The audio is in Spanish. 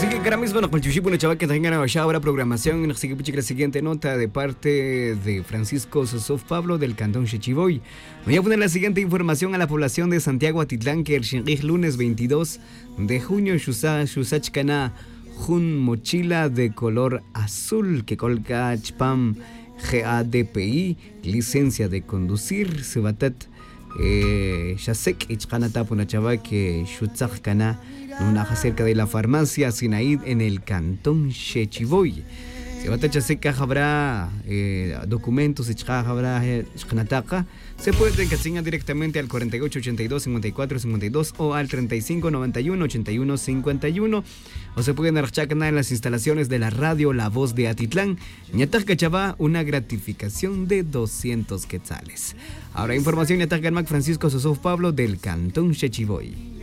Así que ahora mismo nos una chaval que tengan ahora programación. Nos sigue la siguiente nota de parte de Francisco Sosof Pablo del Cantón Chechiboy. Voy a poner la siguiente información a la población de Santiago Atitlán que el lunes 22 de junio Shusachkana Jun mochila de color azul que colga Chpam GADPI, licencia de conducir, Sebatat Shasek Ichkanata Punachaba que Shutzachkana una cerca de la farmacia Sinaid en el Cantón Chechiboy. Sebatat Shasek habrá documentos habrá Ichkanataka. Se puede encasillar directamente al 48 82 54 52 o al 35 91 81 51 o se pueden archar en las instalaciones de la radio La Voz de Atitlán. Ñataj Cachabá, una gratificación de 200 quetzales. Ahora información Ñataj Ganmac Francisco Sosof Pablo del Cantón Chechiboy.